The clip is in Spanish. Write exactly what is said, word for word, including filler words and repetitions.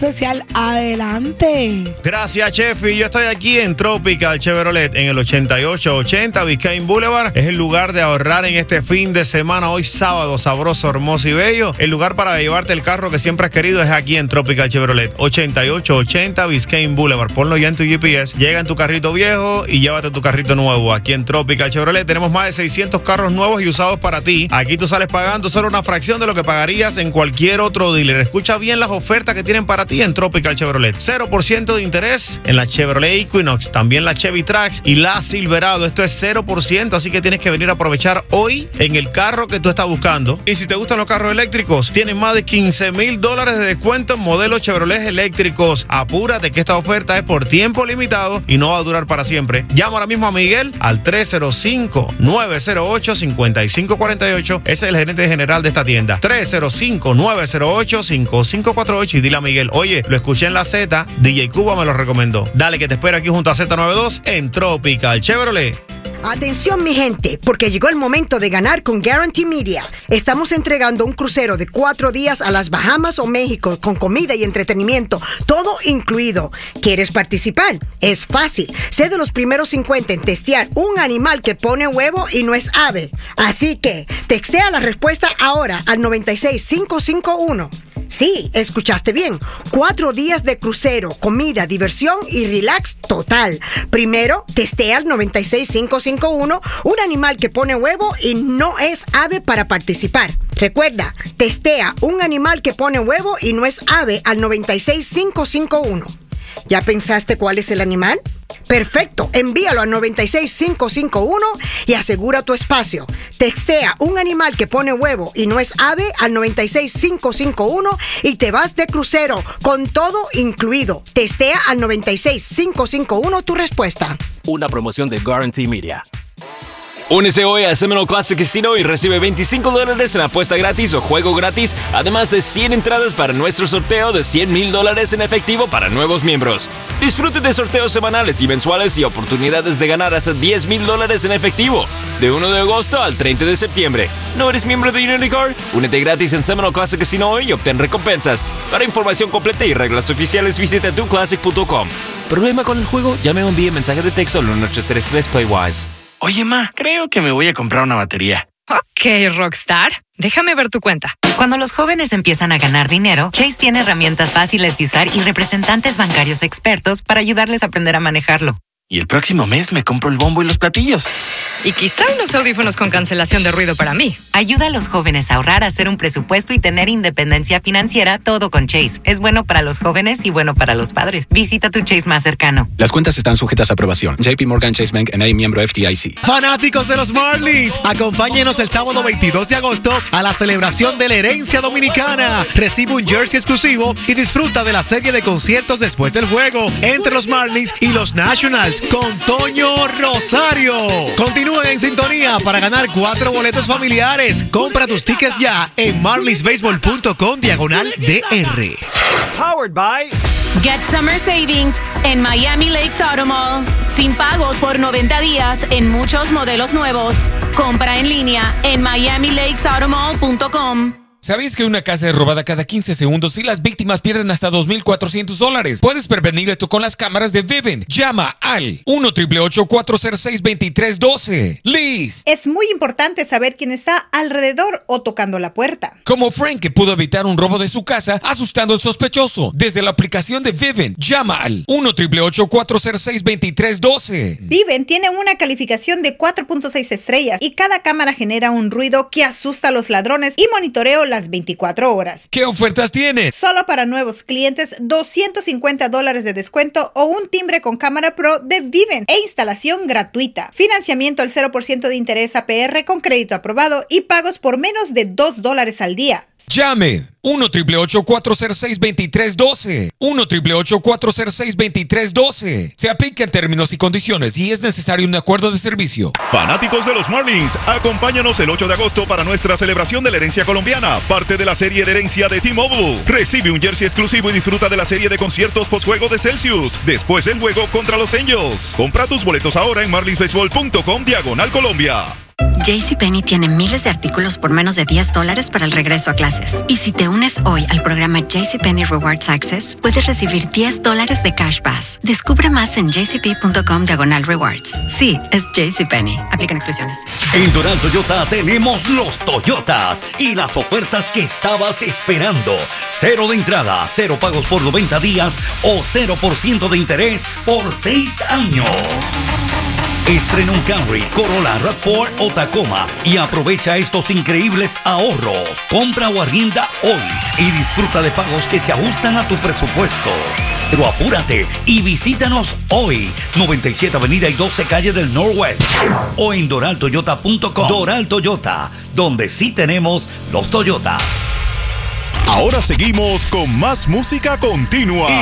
especial. Adelante. Gracias, Chefi. Yo estoy aquí en Tropical Chevrolet en el ochenta y ocho ochenta Biscayne Boulevard. Es el lugar de ahorrar en este fin de semana. Hoy sábado, sabroso, hermoso y bello. El lugar para llevarte el carro que siempre has querido es aquí en Tropical Chevrolet. ochenta y ocho ochenta Biscayne Boulevard. Ponlo ya en tu G P S. Llega en tu carrito viejo y llévate tu carrito nuevo. Aquí en Tropical Chevrolet tenemos más de seiscientos carros nuevos y usados para ti. Aquí tú sales pagando solo una fracción de lo que pagarías en cualquier otro dealer. Escucha bien las ofertas que tienen para ti en Tropical Chevrolet. cero por ciento de interés en la Chevrolet Equinox, también la Chevy Trax y la Silverado. Esto es cero por ciento, así que tienes que venir a aprovechar hoy en el carro que tú estás buscando. Y si te gustan los carros eléctricos, tienen más de quince mil dólares de descuento en modelos Chevrolet eléctricos. Apúrate que esta oferta es por tiempo limitado y no va a durar para siempre. Llama ahora mismo a Miguel al tres cero cinco, nueve cero ocho, cinco cinco cuatro ocho. Ese es el gerente general de esta tienda. tres cero cinco, nueve cero ocho, cinco cinco cuatro ocho y dile a Miguel, oye, lo escuché en la Z, D J Cuba me lo recomendó. Dale que te espero aquí junto a Z noventa y dos en Tropical Chevrolet. Atención mi gente, porque llegó el momento de ganar con Guarantee Media. Estamos entregando un crucero de cuatro días a las Bahamas o México con comida y entretenimiento, todo incluido. ¿Quieres participar? Es fácil. Sé de los primeros cincuenta en testear un animal que pone huevo y no es ave. Así que, textea la respuesta ahora al noventa y seis cinco cinco uno. Sí, escuchaste bien. Cuatro días de crucero, comida, diversión y relax total. Primero, testea al noventa y seis cinco cinco uno un animal que pone huevo y no es ave para participar. Recuerda, testea un animal que pone huevo y no es ave al noventa y seis cinco cinco uno. ¿Ya pensaste cuál es el animal? Perfecto, envíalo al noventa y seis cinco cinco uno y asegura tu espacio. Textea un animal que pone huevo y no es ave al noventa y seis cinco cinco uno y te vas de crucero con todo incluido. Testea al noventa y seis cinco cinco uno tu respuesta. Una promoción de Guarantee Media. Únese hoy a Seminole Classic Casino y recibe veinticinco dólares en apuesta gratis o juego gratis, además de cien entradas para nuestro sorteo de cien mil dólares en efectivo para nuevos miembros. Disfrute de sorteos semanales y mensuales y oportunidades de ganar hasta diez mil dólares en efectivo, de uno de agosto al treinta de septiembre. ¿No eres miembro de UnityCard? Únete gratis en Seminole Classic Casino hoy y obtén recompensas. Para información completa y reglas oficiales, visita tu classic punto com. ¿Problema con el juego? Llame o envíe mensaje de texto al uno ocho tres tres Playwise. Oye, ma, creo que me voy a comprar una batería. Ok, Rockstar. Déjame ver tu cuenta. Cuando los jóvenes empiezan a ganar dinero, Chase tiene herramientas fáciles de usar y representantes bancarios expertos para ayudarles a aprender a manejarlo. Y el próximo mes me compro el bombo y los platillos. Y quizá unos audífonos con cancelación de ruido para mí. Ayuda a los jóvenes a ahorrar, a hacer un presupuesto y tener independencia financiera, todo con Chase. Es bueno para los jóvenes y bueno para los padres. Visita tu Chase más cercano. Las cuentas están sujetas a aprobación. J P Morgan Chase Bank N A, miembro F D I C. Fanáticos de los Marlins, acompáñenos el sábado veintidós de agosto a la celebración de la herencia dominicana. Recibe un jersey exclusivo y disfruta de la serie de conciertos después del juego entre los Marlins y los Nationals con Toño Rosario. Continúen en sintonía para ganar cuatro boletos familiares. Compra tus tickets ya en marlins baseball punto com diagonal D R. Powered by Get Summer Savings en Miami Lakes Auto Mall. Sin pagos por noventa días en muchos modelos nuevos. Compra en línea en miami lakes auto mall punto com. ¿Sabías que una casa es robada cada quince segundos y las víctimas pierden hasta dos mil cuatrocientos dólares? Puedes prevenir esto con las cámaras de Vivint. Llama al uno, ocho ocho ocho, cuatro cero seis, dos tres uno dos. Liz. Es muy importante saber quién está alrededor o tocando la puerta. Como Frank, que pudo evitar un robo de su casa asustando al sospechoso. Desde la aplicación de Vivint, llama al uno, ocho ocho ocho, cuatro cero seis, dos tres uno dos. Vivint tiene una calificación de cuatro punto seis estrellas y cada cámara genera un ruido que asusta a los ladrones y monitoreo las veinticuatro horas. ¿Qué ofertas tienes? Solo para nuevos clientes, doscientos cincuenta dólares de descuento o un timbre con cámara Pro de Vivint e instalación gratuita. Financiamiento al cero por ciento de interés A P R con crédito aprobado y pagos por menos de dos dólares al día. Llame uno, ocho ocho ocho, cuatro cero seis, dos tres uno dos. uno, ocho ocho ocho, cuatro cero seis, dos tres uno dos. Se aplican términos y condiciones y es necesario un acuerdo de servicio. Fanáticos de los Marlins, acompáñanos el ocho de agosto para nuestra celebración de la herencia colombiana, parte de la serie de herencia de T-Mobile. Recibe un jersey exclusivo y disfruta de la serie de conciertos postjuego de Celsius, después del juego contra los Angels. Compra tus boletos ahora en marlins baseball punto com diagonal Colombia. JCPenney tiene miles de artículos por menos de diez dólares para el regreso a clases. Y si te unes hoy al programa JCPenney Rewards Access, puedes recibir diez dólares de Cash Bass. Descubre más en jcp.com diagonal rewards. Sí, es JCPenney. Aplican exclusiones. En Doral Toyota tenemos los Toyotas y las ofertas que estabas esperando. Cero de entrada, cero pagos por noventa días o cero por ciento de interés por seis años. Estrena un Camry, Corolla, RAV cuatro o Tacoma y aprovecha estos increíbles ahorros. Compra o arrienda hoy y disfruta de pagos que se ajustan a tu presupuesto. Pero apúrate y visítanos hoy. noventa y siete Avenida y doce Calle del Northwest o en doral toyota punto com. Doral Toyota, donde sí tenemos los Toyotas. Ahora seguimos con más música continua.